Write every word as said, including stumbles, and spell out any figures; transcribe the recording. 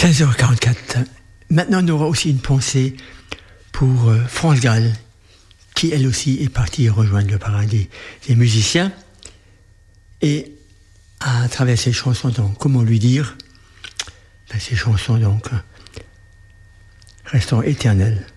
seize heures quarante-quatre. Maintenant, on aura aussi une pensée pour euh, France Gall, qui elle aussi est partie rejoindre le paradis des musiciens. Et à travers ces chansons, donc, comment lui dire, ben, ces chansons donc resteront éternelles.